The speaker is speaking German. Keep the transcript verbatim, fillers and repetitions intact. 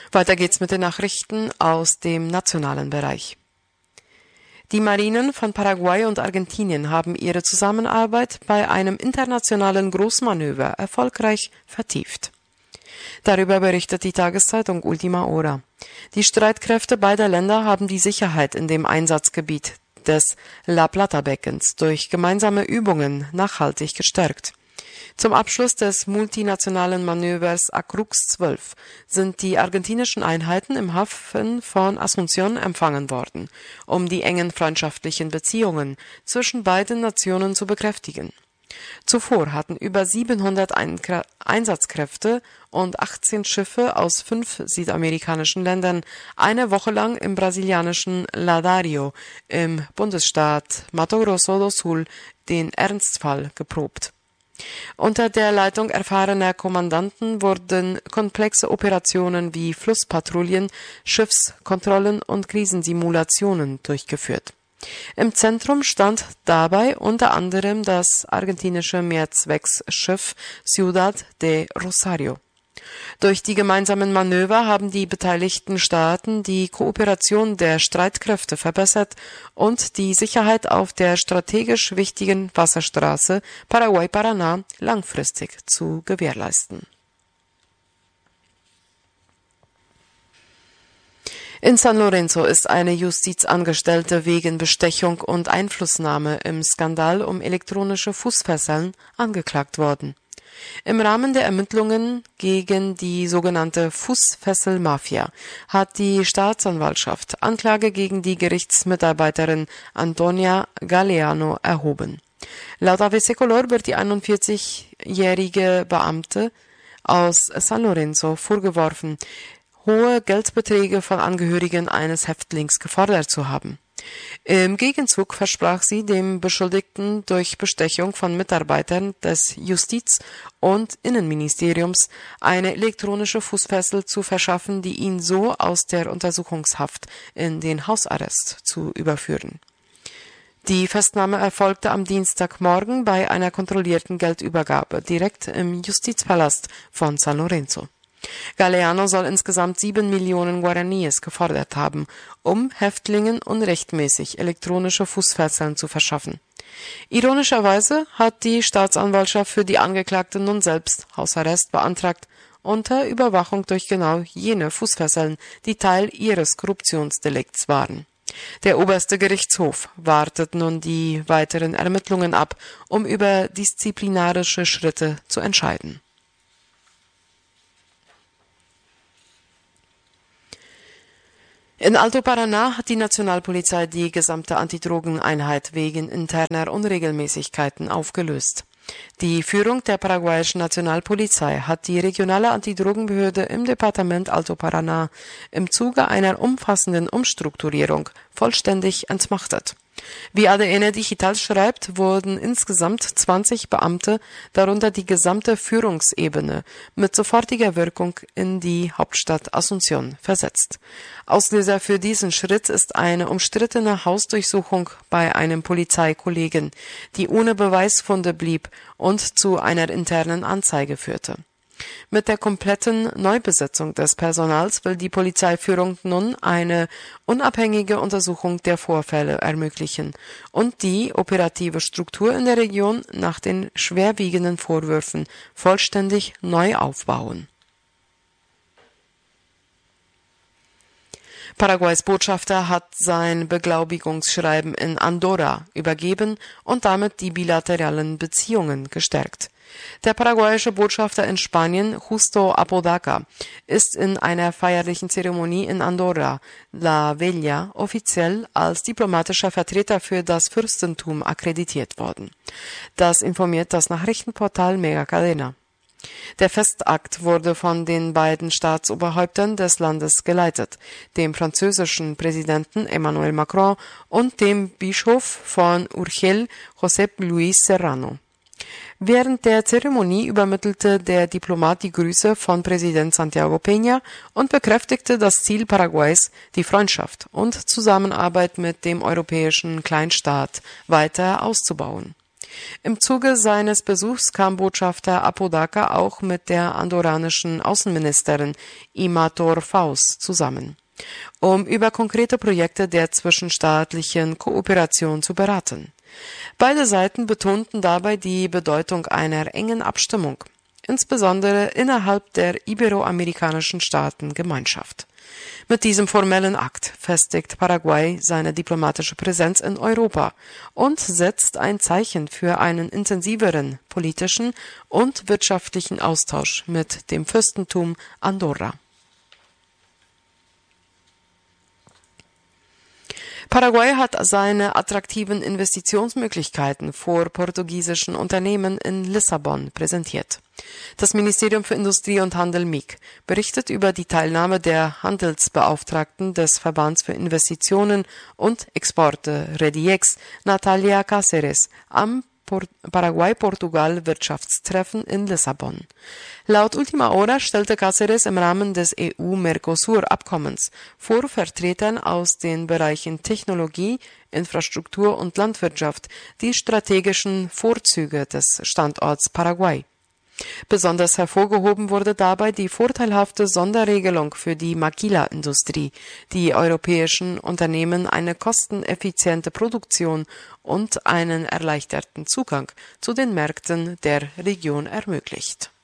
Weiter geht's mit den Nachrichten aus dem nationalen Bereich. Die Marinen von Paraguay und Argentinien haben ihre Zusammenarbeit bei einem internationalen Großmanöver erfolgreich vertieft. Darüber berichtet die Tageszeitung Ultima Hora. Die Streitkräfte beider Länder haben die Sicherheit in dem Einsatzgebiet des La Plata-Beckens durch gemeinsame Übungen nachhaltig gestärkt. Zum Abschluss des multinationalen Manövers Acrux zwölf sind die argentinischen Einheiten im Hafen von Asunción empfangen worden, um die engen freundschaftlichen Beziehungen zwischen beiden Nationen zu bekräftigen. Zuvor hatten über siebenhundert Einsatzkräfte und achtzehn Schiffe aus fünf südamerikanischen Ländern eine Woche lang im brasilianischen Ladario im Bundesstaat Mato Grosso do Sul den Ernstfall geprobt. Unter der Leitung erfahrener Kommandanten wurden komplexe Operationen wie Flusspatrouillen, Schiffskontrollen und Krisensimulationen durchgeführt. Im Zentrum stand dabei unter anderem das argentinische Mehrzwecksschiff Ciudad de Rosario. Durch die gemeinsamen Manöver haben die beteiligten Staaten die Kooperation der Streitkräfte verbessert und die Sicherheit auf der strategisch wichtigen Wasserstraße Paraguay-Paraná langfristig zu gewährleisten. In San Lorenzo ist eine Justizangestellte wegen Bestechung und Einflussnahme im Skandal um elektronische Fußfesseln angeklagt worden. Im Rahmen der Ermittlungen gegen die sogenannte Fußfessel-Mafia hat die Staatsanwaltschaft Anklage gegen die Gerichtsmitarbeiterin Antonia Galeano erhoben. Laut A B C Color wird die einundvierzigjährige Beamte aus San Lorenzo vorgeworfen, hohe Geldbeträge von Angehörigen eines Häftlings gefordert zu haben. Im Gegenzug versprach sie dem Beschuldigten durch Bestechung von Mitarbeitern des Justiz- und Innenministeriums eine elektronische Fußfessel zu verschaffen, die ihn so aus der Untersuchungshaft in den Hausarrest zu überführen. Die Festnahme erfolgte am Dienstagmorgen bei einer kontrollierten Geldübergabe direkt im Justizpalast von San Lorenzo. Galeano soll insgesamt sieben Millionen Guaraníes gefordert haben, um Häftlingen unrechtmäßig elektronische Fußfesseln zu verschaffen. Ironischerweise hat die Staatsanwaltschaft für die Angeklagte nun selbst Hausarrest beantragt, unter Überwachung durch genau jene Fußfesseln, die Teil ihres Korruptionsdelikts waren. Der oberste Gerichtshof wartet nun die weiteren Ermittlungen ab, um über disziplinarische Schritte zu entscheiden. In Alto Paraná hat die Nationalpolizei die gesamte Antidrogeneinheit wegen interner Unregelmäßigkeiten aufgelöst. Die Führung der paraguayischen Nationalpolizei hat die regionale Antidrogenbehörde im Departement Alto Paraná im Zuge einer umfassenden Umstrukturierung vollständig entmachtet. Wie A D N Digital schreibt, wurden insgesamt zwanzig Beamte, darunter die gesamte Führungsebene, mit sofortiger Wirkung in die Hauptstadt Asunción versetzt. Auslöser für diesen Schritt ist eine umstrittene Hausdurchsuchung bei einem Polizeikollegen, die ohne Beweisfunde blieb und zu einer internen Anzeige führte. Mit der kompletten Neubesetzung des Personals will die Polizeiführung nun eine unabhängige Untersuchung der Vorfälle ermöglichen und die operative Struktur in der Region nach den schwerwiegenden Vorwürfen vollständig neu aufbauen. Paraguays Botschafter hat sein Beglaubigungsschreiben in Andorra übergeben und damit die bilateralen Beziehungen gestärkt. Der paraguayische Botschafter in Spanien, Justo Apodaca, ist in einer feierlichen Zeremonie in Andorra, La Vella, offiziell als diplomatischer Vertreter für das Fürstentum akkreditiert worden. Das informiert das Nachrichtenportal Megacadena. Der Festakt wurde von den beiden Staatsoberhäuptern des Landes geleitet, dem französischen Präsidenten Emmanuel Macron und dem Bischof von Urgell, Josep Luis Serrano. Während der Zeremonie übermittelte der Diplomat die Grüße von Präsident Santiago Peña und bekräftigte das Ziel Paraguays, die Freundschaft und Zusammenarbeit mit dem europäischen Kleinstaat weiter auszubauen. Im Zuge seines Besuchs kam Botschafter Apodaca auch mit der andorranischen Außenministerin Imator Faus zusammen, um über konkrete Projekte der zwischenstaatlichen Kooperation zu beraten. Beide Seiten betonten dabei die Bedeutung einer engen Abstimmung, insbesondere innerhalb der iberoamerikanischen Staatengemeinschaft. Mit diesem formellen Akt festigt Paraguay seine diplomatische Präsenz in Europa und setzt ein Zeichen für einen intensiveren politischen und wirtschaftlichen Austausch mit dem Fürstentum Andorra. Paraguay hat seine attraktiven Investitionsmöglichkeiten vor portugiesischen Unternehmen in Lissabon präsentiert. Das Ministerium für Industrie und Handel M I C berichtet über die Teilnahme der Handelsbeauftragten des Verbands für Investitionen und Exporte REDIEX, Natalia Cáceres, am Paraguay-Portugal-Wirtschaftstreffen in Lissabon. Laut Ultima Hora stellte Cáceres im Rahmen des E U-Mercosur-Abkommens vor Vertretern aus den Bereichen Technologie, Infrastruktur und Landwirtschaft die strategischen Vorzüge des Standorts Paraguay. Besonders hervorgehoben wurde dabei die vorteilhafte Sonderregelung für die Maquila-Industrie, die europäischen Unternehmen eine kosteneffiziente Produktion und einen erleichterten Zugang zu den Märkten der Region ermöglicht.